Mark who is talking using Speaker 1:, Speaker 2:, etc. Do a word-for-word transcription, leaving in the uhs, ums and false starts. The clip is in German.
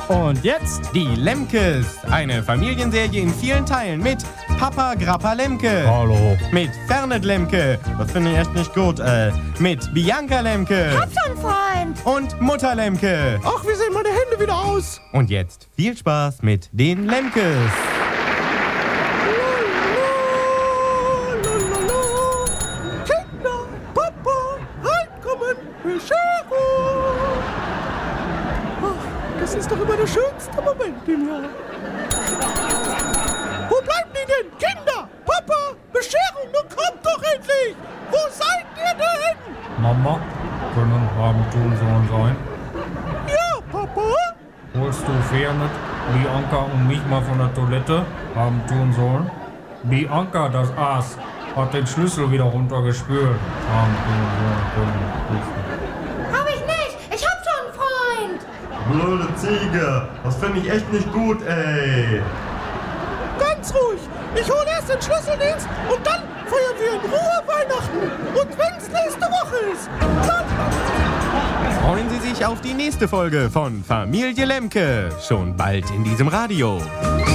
Speaker 1: Und jetzt die Lemkes. Eine Familienserie in vielen Teilen mit Papa Grappa Lemke.
Speaker 2: Hallo.
Speaker 1: Mit Fernet Lemke. Das finde ich echt nicht gut. Äh, mit Bianca Lemke.
Speaker 3: Hab schon, Freund.
Speaker 1: Und Mutter Lemke.
Speaker 2: Ach, wie sehen meine Hände wieder aus?
Speaker 1: Und jetzt viel Spaß mit den Lemkes.
Speaker 2: Kinder, Papa, reinkommen, Bescherung. Ach, das ist doch immer der schönste Moment im Jahr. Wo bleiben die denn? Kinder, Papa, Bescherung, nun kommt doch endlich. Wo seid ihr denn?
Speaker 4: Mama, können Abendtun sein?
Speaker 2: Ja, Papa.
Speaker 4: Holst du Fernet, Bianca und mich mal von der Toilette haben tun sollen? Bianca, das Aas, hat den Schlüssel wieder runtergespült. Haben tun sollen.
Speaker 3: Hab ich nicht. Ich hab schon, Freund.
Speaker 1: Blöde Ziege. Das finde ich echt nicht gut, ey.
Speaker 2: Ganz ruhig. Ich hole erst den Schlüsseldienst und dann feiern wir in Ruhe Weihnachten. Und wenn's nächste Woche ist, dann...
Speaker 1: Freuen Sie sich auf die nächste Folge von Familie Lemke. Schon bald in diesem Radio.